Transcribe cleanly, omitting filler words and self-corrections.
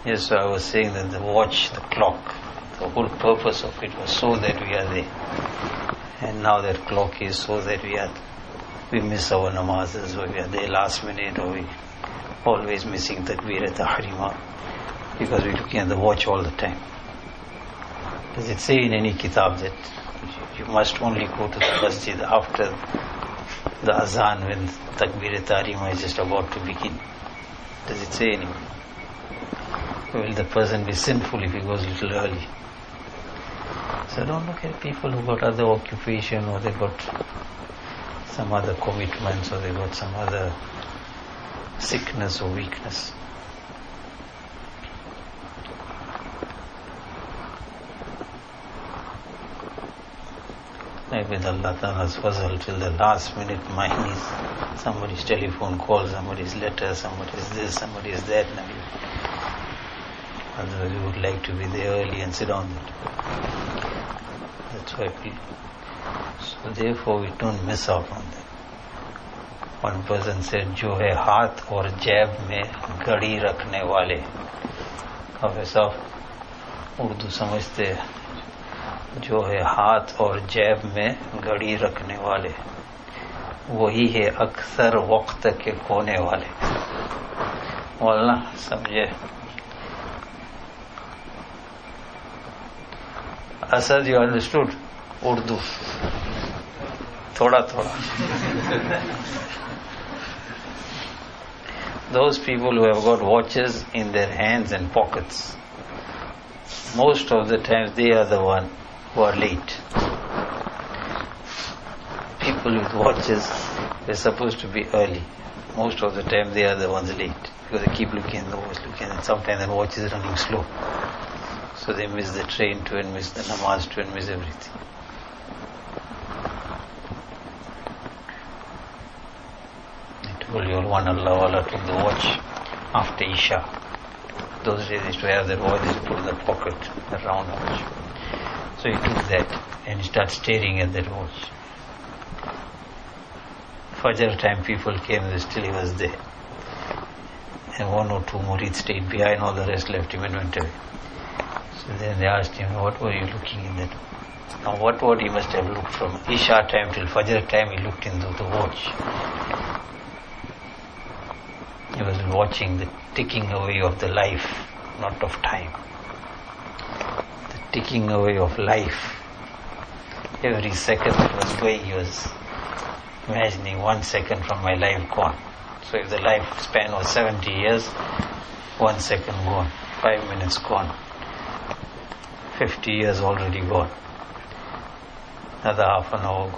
Yes, so I was saying that the watch, the clock, the whole purpose of it was so that we are there. And now that clock is so that we miss our namazes, or we are there last minute, or we always missing takbir tahrima because we're looking at the watch all the time. Does it say in any kitab that you must only go to the masjid after the azan when takbir tahrima is just about to begin? Does it say anywhere? Will the person be sinful if he goes a little early? So don't look at people who got other occupation, or they got some other commitments, or they got some other sickness or weakness. Like with Allah Ta'ala's fazl, till the last minute mine is somebody's telephone call, somebody's letter, somebody's this, somebody's that. Otherwise we would like to be there early and sit down there. That's why so therefore we don't miss out on that. One person said, जो है हाथ और जेब में घड़ी रखने वाले. अब ऐसा उर्दू समझते हैं, जो है हाथ और जेब में घड़ी रखने वाले, वही है अक्सर वक्त के खोने वाले. बोलना समझे? Asad, you understood Urdu? Thoda. Those people who have got watches in their hands and pockets, most of the times they are the one who are late. People with watches, they're supposed to be early. Most of the time they are the ones late, because they keep looking at the watch, and sometimes the watch is running slow. So they miss the train to and miss the namaz to and miss everything. I told you, one Allah took the watch after Isha. Those days they used to have that watch, they used to put in the pocket, the round watch. So he took that and he started staring at that watch. Fajr time people came, still he was there. And one or two murid stayed behind, all the rest left him and went away. So then they asked him, what were you looking in that? Now what he must have looked from Isha time till Fajr time, he looked into the watch. He was watching the ticking away of the life, not of time. The ticking away of life. Every second that was going, he was imagining 1 second from my life gone. So if the lifespan was 70 years, 1 second gone, 5 minutes gone. 50 years already gone. Another half an hour